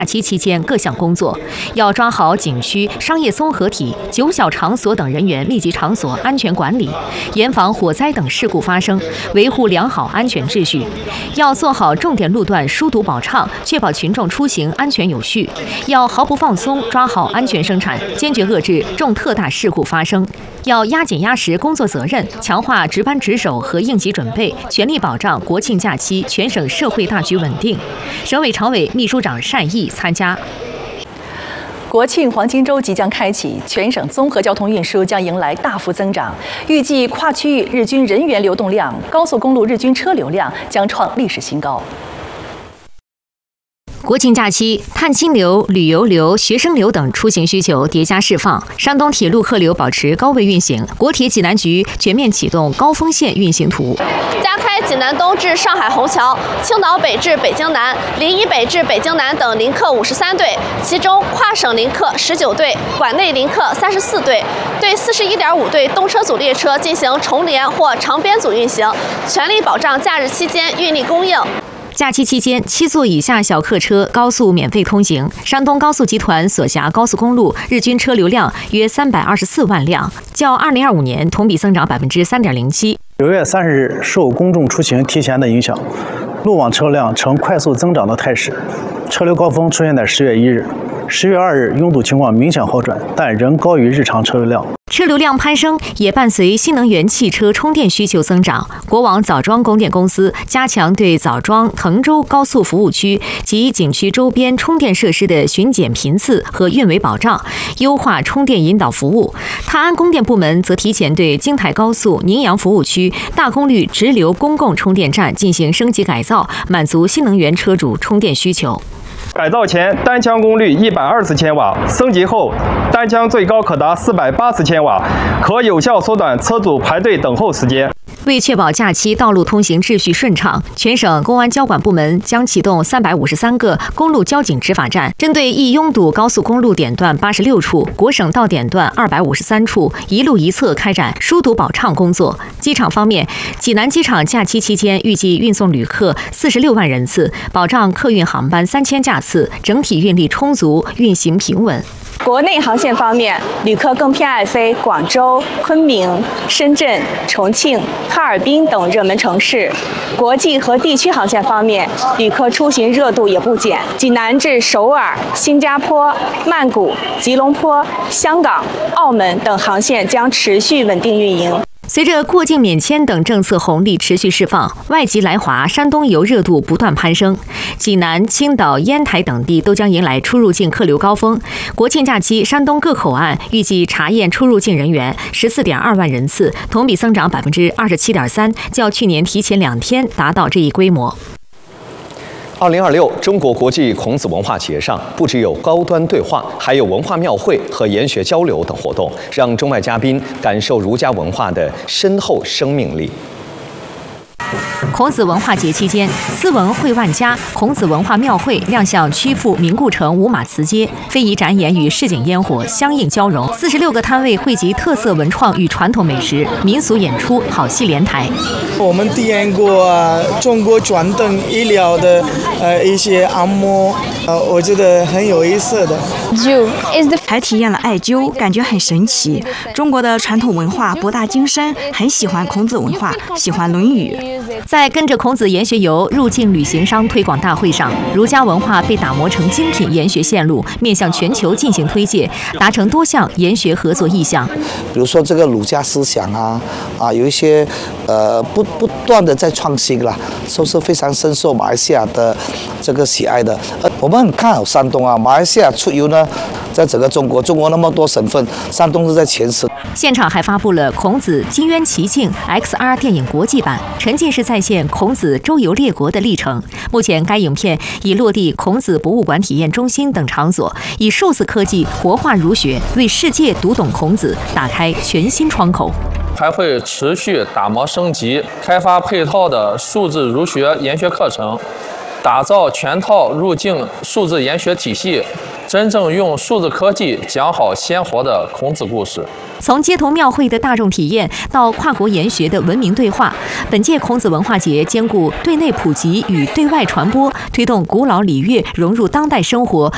假期期间各项工作，要抓好景区、商业综合体、9小场所等人员密集场所安全管理，严防火灾等事故发生，维护良好安全秩序。要做好重点路段疏堵保畅，确保群众出行安全有序。要毫不放松，抓好安全生产，坚决遏制重特大事故发生。要压紧压实工作责任，强化值班值守和应急准备，全力保障国庆假期全省社会大局稳定。省委常委、秘书长单毅参加。 国庆黄金周即将开启，全省综合交通运输将迎来大幅增长。预计跨区域日均人员流动量、高速公路日均车流量将创历史新高。 国庆假期，探亲流、旅游流、学生流等出行需求叠加释放，山东铁路客流保持高位运行。国铁济南局全面启动高峰线运行图， 加开济南东至上海虹桥、青岛北至北京南、临沂北至北京南等临客53对，其中跨省临客19对，管内临客34对，对41.5对动车组列车进行重联或长编组运行，全力保障假日期间运力供应。 假期期间，7座以下小客车高速免费通行。山东高速集团所辖高速公路日均车流量约324万辆，较2025年同比增长3.07%。 9月30日，受公众出行提前的影响，路网车辆呈快速增长的态势，车流高峰出现在10月1日。10月2日，拥堵情况明显好转，但仍高于日常车流量。 车流量攀升也伴随新能源汽车充电需求增长。国网枣庄供电公司加强对枣庄、滕州高速服务区及景区周边充电设施的巡检频次和运维保障，优化充电引导服务。泰安供电部门则提前对京台高速宁阳服务区大功率直流公共充电站进行升级改造，满足新能源车主充电需求。 改造前单枪功率120千瓦，升级后单枪最高可达480千瓦，可有效缩短车主排队等候时间。 为确保假期道路通行秩序顺畅，全省公安交管部门将启动353个公路交警执法站，针对易拥堵高速公路点段86处、国省道点段253处，一路一侧开展疏堵保畅工作。机场方面，济南机场假期期间预计运送旅客46万人次，保障客运航班3000架次，整体运力充足，运行平稳。 国内航线方面，旅客更偏爱飞广州、昆明、深圳、重庆、哈尔滨等热门城市。国际和地区航线方面，旅客出行热度也不减，济南至首尔、新加坡、曼谷、吉隆坡、香港、澳门等航线将持续稳定运营。 随着过境免签等政策红利持续释放，外籍来华山东游热度不断攀升。济南、青岛、烟台等地都将迎来出入境客流高峰。国庆假期，山东各口岸预计查验出入境人员14.2万人次，同比增长27.3%，较去年提前2天达到这一规模。 2026中国国际孔子文化节上，不只有高端对话，还有文化庙会和研学交流等活动，让中外嘉宾感受儒家文化的深厚生命力。 孔子文化节期间，斯文会万家、孔子文化庙会亮相曲阜明故城五马祠街，非遗展演与市井烟火相映交融。46个摊位汇集特色文创与传统美食、民俗演出，好戏连台。 我们体验过中国传统医疗的一些按摩，我觉得很有意思的。 还体验了艾灸，感觉很神奇。中国的传统文化博大精深，很喜欢孔子文化，喜欢《论语》。 在跟着孔子研学游入境旅行商推广大会上，儒家文化被打磨成精品研学线路，面向全球进行推介，达成多项研学合作意向。 比如说这个儒家思想有一些不断的在创新啦，都是非常深受马来西亚的这个喜爱的。我们很看好山东马来西亚出游呢，在整个中国那么多省份，山东是在前10。 现场还发布了孔子金渊奇境 XR 电影国际版，沉浸式再现孔子周游列国的历程。目前该影片已落地孔子博物馆体验中心等场所，以数字科技活化儒学，为世界读懂孔子打开全新窗口。 还会持续打磨升级，开发配套的数字儒学研学课程，打造全套入境数字研学体系，真正用数字科技讲好鲜活的孔子故事。 从街头庙会的大众体验到跨国研学的文明对话，本届孔子文化节兼顾对内普及与对外传播，推动古老礼乐融入当代生活，